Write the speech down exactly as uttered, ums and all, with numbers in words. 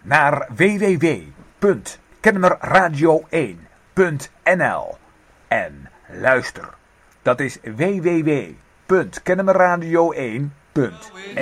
naar w w w punt kennemerradio één punt n l en luister. Dat is w w w punt kennemerradio één punt n l.